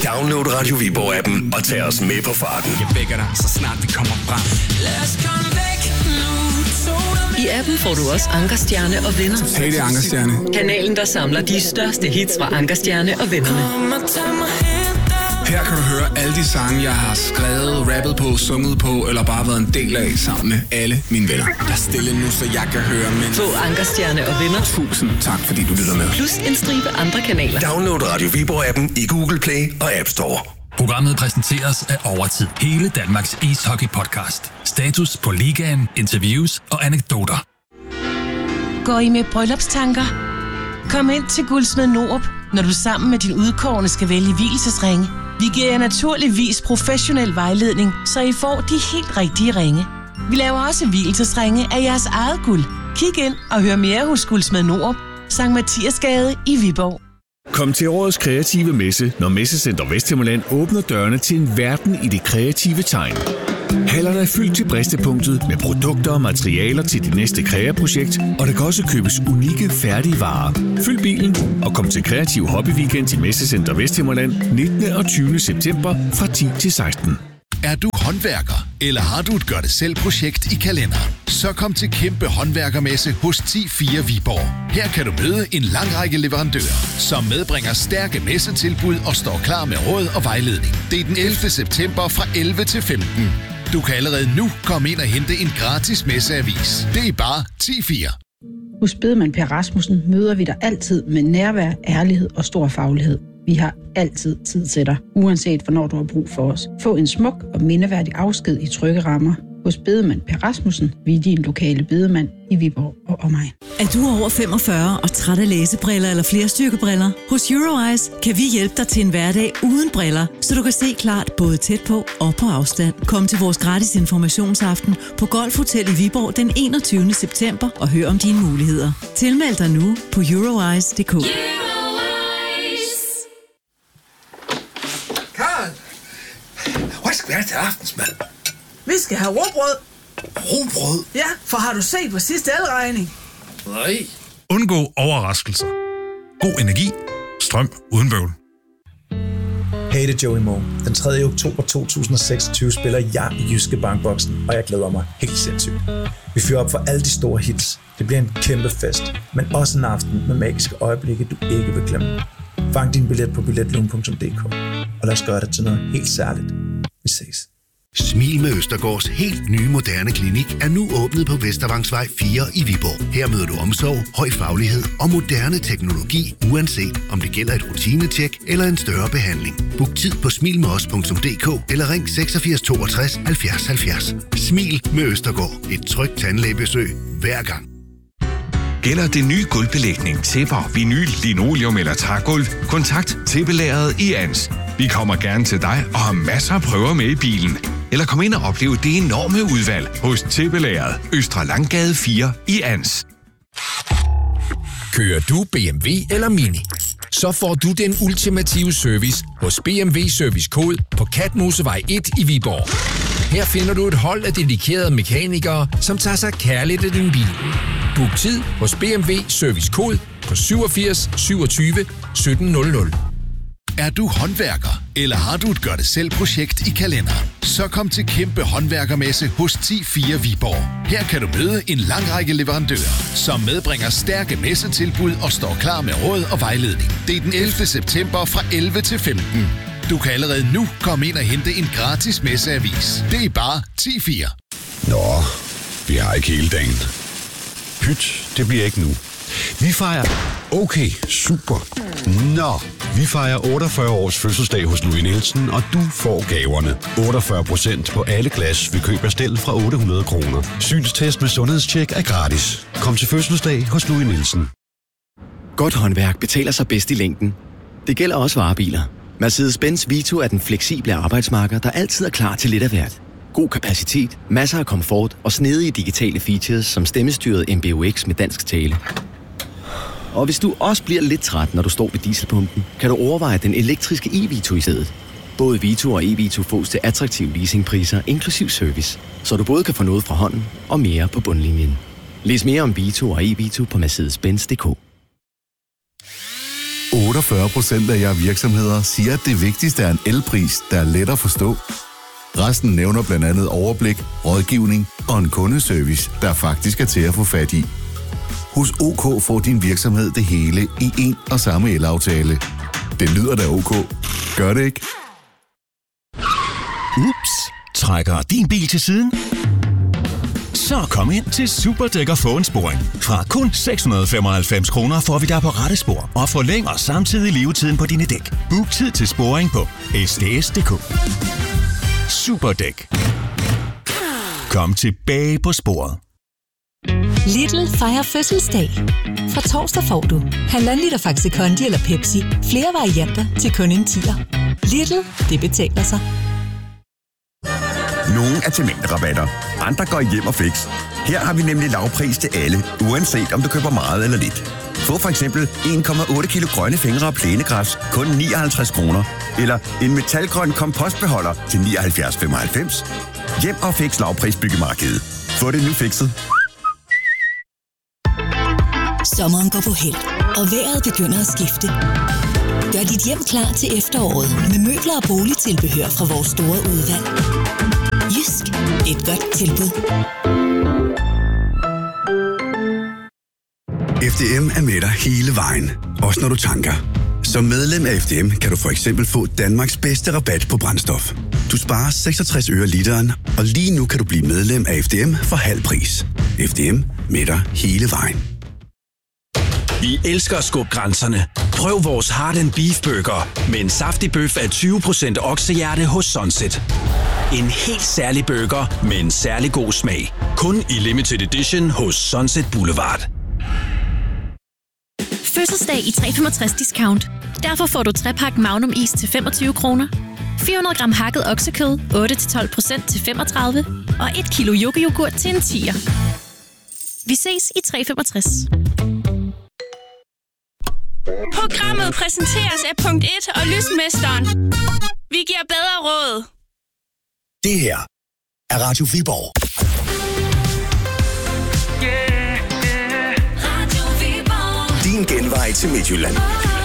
Download Radio Viborg-appen og tag os med på farten. Jeg vækker dig, så snart vi kommer frem. Lad os komme væk nu. I appen får du også Anker Stjerne og venner. Hey, det er Anker Stjerne. Kanalen, der samler de største hits fra Anker Stjerne og vennerne. Her kan du høre alle de sange, jeg har skrevet, rappet på, sunget på, eller bare været en del af sammen med alle mine venner. Der er stille nu, så jeg kan høre min... Få Anker Stjerne og venner. 1000 tak, fordi du lytter med. Plus en stribe andre kanaler. Download Radio Viborg-appen i Google Play og App Store. Programmet præsenteres af Overtid. Hele Danmarks ishockey-podcast. Status på ligaen, interviews og anekdoter. Går I med bryllupstanker? Kom ind til Guldsmed Nord, når du sammen med din udkårne skal vælge vielsesringe. Vi giver jer naturligvis professionel vejledning, så I får de helt rigtige ringe. Vi laver også vielsesringe af jeres eget guld. Kig ind og hør mere hos Guldsmed Nord, Sankt Mathiasgade i Viborg. Kom til årets kreative messe, når Messecenter Vesthimmerland åbner dørene til en verden i det kreative tegn. Hallerne er fyldt til bristepunktet med produkter og materialer til dit næste kreaprojekt, og der kan også købes unikke, færdige varer. Fyld bilen og kom til Kreativ Hobby Weekend i Messecenter Vesthimmerland 19. og 20. september fra 10 til 16. Er du håndværker, eller har du et gør-det-selv-projekt i kalenderen? Så kom til Kæmpe Håndværkermesse hos 10-4 Viborg. Her kan du møde en lang række leverandører, som medbringer stærke messetilbud og står klar med råd og vejledning. Det er den 11. september fra 11 til 15. Du kan allerede nu komme ind og hente en gratis messeavis. Det er bare 10-4. Hos Bedemand Per Rasmussen møder vi dig altid med nærvær, ærlighed og stor faglighed. Vi har altid tid til dig, uanset hvornår du har brug for os. Få en smuk og mindeværdig afsked i trygge rammer. Hos Bedemand Per Rasmussen, vi er din lokale bedemand i Viborg og omegn. Er du over 45 og træt af læsebriller eller flerstyrkebriller? Hos Euroeyes kan vi hjælpe dig til en hverdag uden briller, så du kan se klart både tæt på og på afstand. Kom til vores gratis informationsaften på Golf Hotel i Viborg den 21. september og hør om dine muligheder. Tilmeld dig nu på euroeyes.dk. Karl, hvad skal vi have til aftensmad? Vi skal have rugbrød. Rugbrød? Ja, for har du set på sidste elregning? Nej. Undgå overraskelser. God energi. Strøm uden bøvl. Hey, det er Joey Moe. Den 3. oktober 2026 spiller jeg i Jyske Bankboksen, og jeg glæder mig helt sindssygt. Vi fyrer op for alle de store hits. Det bliver en kæmpe fest, men også en aften med magiske øjeblikke, du ikke vil glemme. Fang din billet på billetlugen.dk, og lad os gøre det til noget helt særligt. Vi ses. Smil med Østergaards helt nye moderne klinik er nu åbnet på Vestervangsvej 4 i Viborg. Her møder du omsorg, høj faglighed og moderne teknologi, uanset om det gælder et rutinetjek eller en større behandling. Book tid på smilmedos.dk eller ring 86 62 70 70. Smil med Østergaard. Et trygt tandlægebesøg hver gang. Gælder det nye gulvbelægning, tæpper, vinyl, linoleum eller trægulv? Kontakt Tæppelageret i Ans. Vi kommer gerne til dig og har masser af prøver med i bilen. Eller kom ind og opleve det enorme udvalg hos Tæppelageret, Østre Langgade 4 i Ans. Kører du BMW eller Mini? Så får du den ultimative service hos BMW Service Kode på Katmosevej 1 i Viborg. Her finder du et hold af dedikerede mekanikere, som tager sig kærligt af din bil. Book tid hos BMW Service Kode på 87 27 1700. Er du håndværker, eller har du et gør-det-selv-projekt i kalenderen? Så kom til Kæmpe Håndværkermesse hos 10-4 Viborg. Her kan du møde en lang række leverandører, som medbringer stærke messetilbud og står klar med råd og vejledning. Det er den 11. september fra 11 til 15. Du kan allerede nu komme ind og hente en gratis messeavis. Det er bare 10-4. Nå, vi har ikke hele dagen. Pyt, det bliver ikke nu. Vi fejrer... Okay, super. Nå, vi fejrer 48 års fødselsdag hos Louis Nielsen, og du får gaverne. 48% på alle glas ved køb af stel fra 800 kroner. Synstest med sundhedstjek er gratis. Kom til fødselsdag hos Louis Nielsen. Godt håndværk betaler sig bedst i længden. Det gælder også varebiler. Mercedes-Benz Vito er den fleksible arbejdsmarker, der altid er klar til lidt af hvert. God kapacitet, masser af komfort og snedige digitale features som stemmestyret MBUX med dansk tale. Og hvis du også bliver lidt træt, når du står ved dieselpumpen, kan du overveje den elektriske e-Vito i stedet. Både Vito og e-Vito fås til attraktive leasingpriser inklusiv service, så du både kan få noget fra hånden og mere på bundlinjen. Læs mere om Vito og e-Vito på mercedes-benz.dk. 48% af jer virksomheder siger, at det vigtigste er en elpris, der er let at forstå. Resten nævner blandt andet overblik, rådgivning og en kundeservice, der faktisk er til at få fat i. Hos OK får din virksomhed det hele i en og samme elaftale. Det lyder da OK. Gør det ikke? Ups, trækker din bil til siden? Så kom ind til Superdæk og få en sporing. Fra kun 695 kroner får vi dig på rette spor og forlænger samtidig levetiden på dine dæk. Book tid til sporing på sds.dk. Superdæk. Kom tilbage på sporet. Lidl fejrer fødselsdag. Fra torsdag får du 1,5 liter Faxi Kondi eller Pepsi. Flere varianter til kun en 10'er. Lidl, det betaler sig. Nogle er til mængderabatter, andre går hjem og fix. Her har vi nemlig lavpris til alle, uanset om du køber meget eller lidt. Få for eksempel 1,8 kilo grønne fingre og plænegræs, kun 59 kroner. Eller en metalgrøn kompostbeholder til 79,95. Hjem og fix lavpris byggemarkedet. Få det nu fikset. Sommeren går på held, og vejret begynder at skifte. Gør dit hjem klar til efteråret med møbler og boligtilbehør fra vores store udvalg. Jysk. Et godt tilbud. FDM er med dig hele vejen, også når du tanker. Som medlem af FDM kan du for eksempel få Danmarks bedste rabat på brændstof. Du sparer 66 øre literen, og lige nu kan du blive medlem af FDM for halv pris. FDM med dig hele vejen. Vi elsker at skubbe grænserne. Prøv vores Heart & Beef Burger med en saftig bøf af 20% oksehjerte hos Sunset. En helt særlig burger med en særlig god smag. Kun i limited edition hos Sunset Boulevard. Fødselsdag i 365 discount. Derfor får du 3-pakke Magnum is til 25 kroner, 400 gram hakket oksekød 8-12% til 35 og 1 kilo yoghurt til en 10'er. Vi ses i 365. Programmet præsenteres af Punkt 1 og Lysmesteren. Vi giver bedre råd. Det her er Radio Viborg. Din genvej til Midtjylland.